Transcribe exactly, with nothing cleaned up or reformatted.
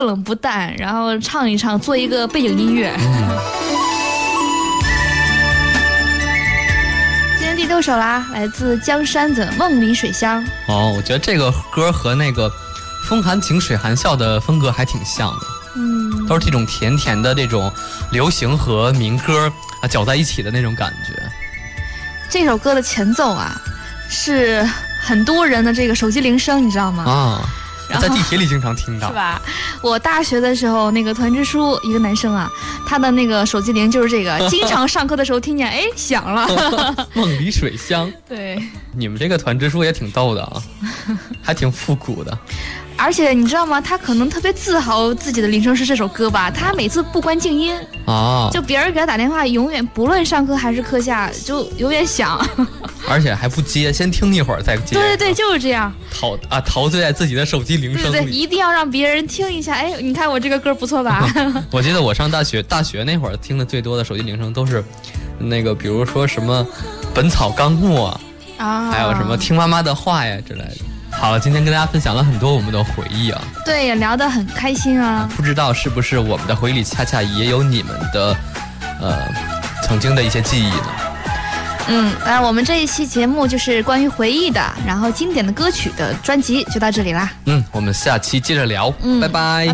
冷不淡，然后唱一唱，做一个背景音乐。 嗯， 今天第六首啦，来自江山的《梦里水乡》。 哦，我觉得这个歌和那个风含情水含笑的风格还挺像的。 嗯， 都是这种甜甜的这种流行和民歌啊搅在一起的那种感觉。 这首歌的前奏啊，是很多人的这个手机铃声，你知道吗？ 啊， 然后在地铁里经常听到， 是吧？我大学的时候，那个团支书一个男生啊，他的那个手机铃就是这个，经常上课的时候听见，哎，响了。 梦里水乡。 对， 你们这个团支书也挺逗的啊，还挺复古的。 而且你知道吗？他可能特别自豪自己的铃声是这首歌吧，他每次不关静音啊， 就别人给他打电话，永远不论上课还是课下，就永远响， 而且还不接，先听一会儿再接。 对对对，就是这样。 陶啊，陶醉在自己的手机铃声里。 对对，一定要让别人听一下。哎，你看我这个歌不错吧？ 我记得我上大学，大学那会儿听的最多的手机铃声都是，那个比如说什么《本草纲目》啊， 啊， 还有什么听妈妈的话呀之类的。好了，今天跟大家分享了很多我们的回忆啊， 对，也聊得很开心啊。 不知道是不是我们的回忆里恰恰也有你们的，呃，曾经的一些记忆呢？ 嗯，当然我们这一期节目就是关于回忆的，然后经典的歌曲的专辑就到这里啦。 嗯，我们下期接着聊， 嗯， 拜拜。